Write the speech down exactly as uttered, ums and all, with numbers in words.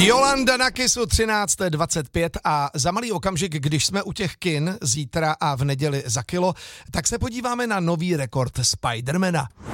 Jolanda na Kissu třináct dvacet pět a za malý okamžik, když jsme u těch kin zítra a v neděli za kilo, tak se podíváme na nový rekord Spidermana.